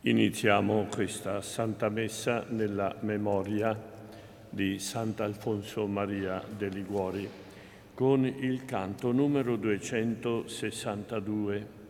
Iniziamo questa Santa Messa nella memoria di Sant'Alfonso Maria de' Liguori con il canto numero 262.